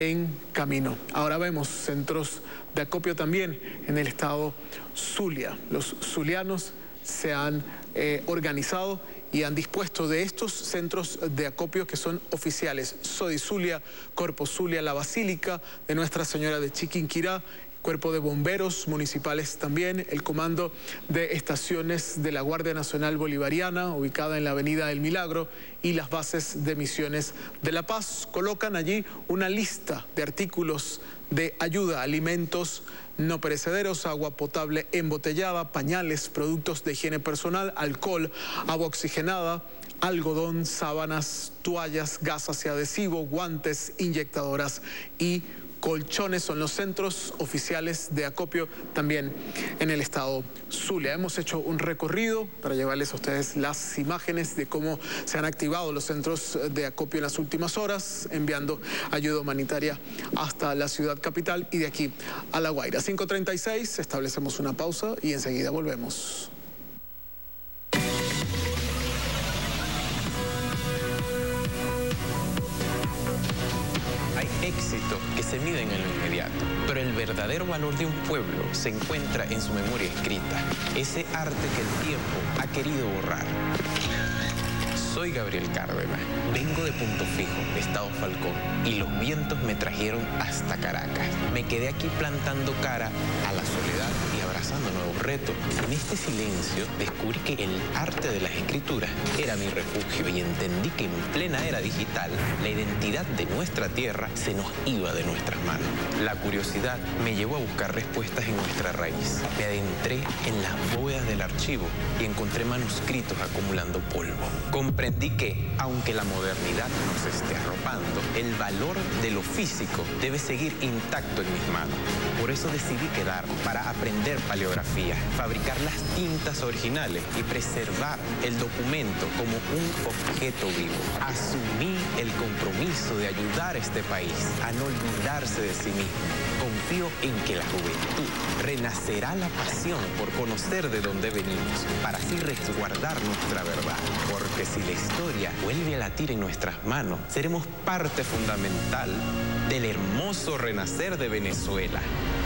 en camino. Ahora vemos centros de acopio también en el estado Zulia. Los zulianos se han organizado y han dispuesto de estos centros de acopio que son oficiales. Sodi Zulia, Corpo Zulia, la Basílica de Nuestra Señora de Chiquinquirá, Cuerpo de Bomberos Municipales también, el Comando de Estaciones de la Guardia Nacional Bolivariana, ubicada en la Avenida El Milagro, y las bases de Misiones de La Paz. Colocan allí una lista de artículos de ayuda, alimentos no perecederos, agua potable embotellada, pañales, productos de higiene personal, alcohol, agua oxigenada, algodón, sábanas, toallas, gasas y adhesivo, guantes, inyectadoras y colchones. Son los centros oficiales de acopio también en el estado Zulia. Hemos hecho un recorrido para llevarles a ustedes las imágenes de cómo se han activado los centros de acopio en las últimas horas, enviando ayuda humanitaria hasta la ciudad capital y de aquí a La Guaira. 5:36, establecemos una pausa y enseguida volvemos. Éxito que se mide en lo inmediato, pero el verdadero valor de un pueblo se encuentra en su memoria escrita, ese arte que el tiempo ha querido borrar. Soy Gabriel Cárdenas, vengo de Punto Fijo, Estado Falcón, y los vientos me trajeron hasta Caracas. Me quedé aquí plantando cara a la soledad y abrazando nuevos retos. En este silencio descubrí que el arte de las escrituras era mi refugio y entendí que en plena era digital la identidad de nuestra tierra se nos iba de nuestras manos. La curiosidad me llevó a buscar respuestas en nuestra raíz. Me adentré en las bóvedas del archivo y encontré manuscritos acumulando polvo. Comprendí que, aunque la modernidad nos esté arropando, el valor de lo físico debe seguir intacto en mis manos. Por eso decidí quedar para aprender paleografía, fabricar las tintas originales y preservar el documento como un objeto vivo. Asumí el compromiso de ayudar a este país a no olvidarse de sí mismo. Confío en que la juventud renacerá la pasión por conocer de dónde venimos, para así resguardar nuestra verdad. Porque si la historia vuelve a latir en nuestras manos, seremos parte fundamental del hermoso renacer de Venezuela.